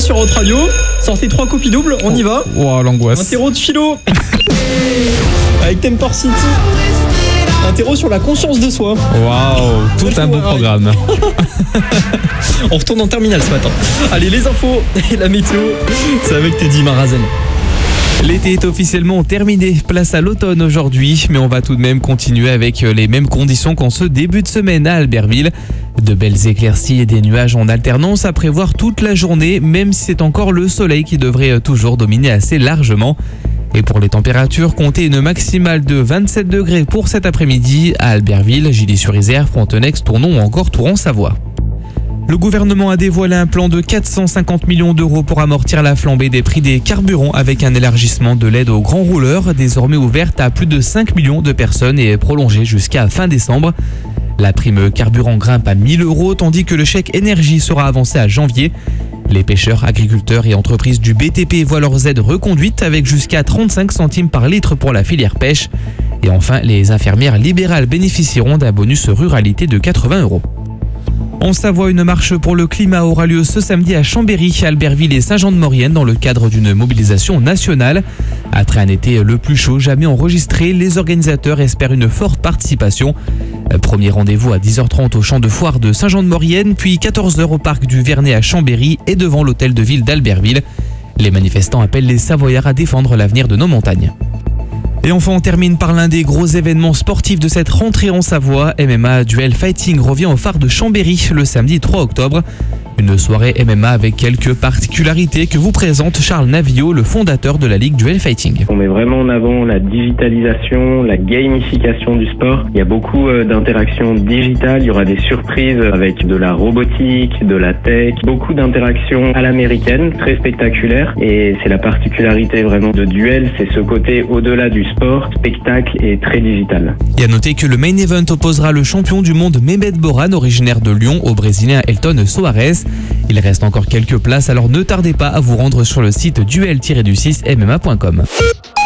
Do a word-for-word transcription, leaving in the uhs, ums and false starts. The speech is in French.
sur Haute Radio. Sortez trois copies doubles, on y va. Oh, l'angoisse. Un terreau de philo avec Tempor City. Un terreau sur la conscience de soi. Waouh, tout un beau programme. On retourne en terminale ce matin. Allez, les infos et la météo, c'est avec Teddy Marazen. L'été est officiellement terminé, place à l'automne aujourd'hui, mais on va tout de même continuer avec les mêmes conditions qu'en ce début de semaine à Albertville. De belles éclaircies et des nuages en alternance à prévoir toute la journée, même si c'est encore le soleil qui devrait toujours dominer assez largement. Et pour les températures, comptez une maximale de vingt-sept degrés pour cet après-midi à Albertville, Gilly-sur-Isère, Frontenex, Tournon ou encore Tours-en-Savoie. Le gouvernement a dévoilé un plan de quatre cent cinquante millions d'euros pour amortir la flambée des prix des carburants avec un élargissement de l'aide aux grands rouleurs, désormais ouverte à plus de cinq millions de personnes et prolongée jusqu'à fin décembre. La prime carburant grimpe à mille euros tandis que le chèque énergie sera avancé à janvier. Les pêcheurs, agriculteurs et entreprises du B T P voient leurs aides reconduites avec jusqu'à trente-cinq centimes par litre pour la filière pêche. Et enfin, les infirmières libérales bénéficieront d'un bonus ruralité de quatre-vingts euros. En Savoie, une marche pour le climat aura lieu ce samedi à Chambéry, Albertville et Saint-Jean-de-Maurienne dans le cadre d'une mobilisation nationale. Après un été le plus chaud jamais enregistré, les organisateurs espèrent une forte participation. Premier rendez-vous à dix heures trente au champ de foire de Saint-Jean-de-Maurienne, puis quatorze heures au parc du Vernet à Chambéry et devant l'hôtel de ville d'Albertville. Les manifestants appellent les Savoyards à défendre l'avenir de nos montagnes. Et enfin, on termine par l'un des gros événements sportifs de cette rentrée en Savoie. M M A Duel Fighting revient au phare de Chambéry le samedi trois octobre. Une soirée M M A avec quelques particularités que vous présente Charles Navillot, le fondateur de la Ligue Duel Fighting. On met vraiment en avant la digitalisation, la gamification du sport. Il y a beaucoup d'interactions digitales, il y aura des surprises avec de la robotique, de la tech, beaucoup d'interactions à l'américaine, très spectaculaires. Et c'est la particularité vraiment de Duel, c'est ce côté au-delà du sport, spectacle et très digital. Et à noter que le main event opposera le champion du monde Mehmet Boran, originaire de Lyon, au Brésilien Elton Soares. Il reste encore quelques places, alors ne tardez pas à vous rendre sur le site duel tiret du six m m a point com.